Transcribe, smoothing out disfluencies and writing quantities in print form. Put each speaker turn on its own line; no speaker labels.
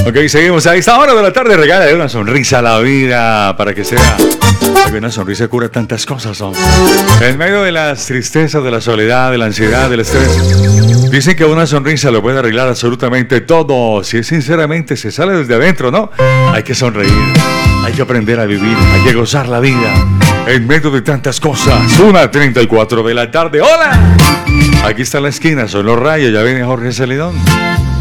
Ok, seguimos. A esta hora de la tarde regala una sonrisa a la vida para que sea. Porque una sonrisa cura tantas cosas, hombre. En medio de las tristezas, de la soledad, de la ansiedad, del estrés. Dicen que una sonrisa lo puede arreglar absolutamente todo. Si es sinceramente, se sale desde adentro, ¿no? Hay que sonreír. Hay que aprender a vivir. Hay que gozar la vida. En medio de tantas cosas. 1:34 de la tarde. ¡Hola! Aquí está la esquina. Son los rayos. Ya viene Jorge Celedón.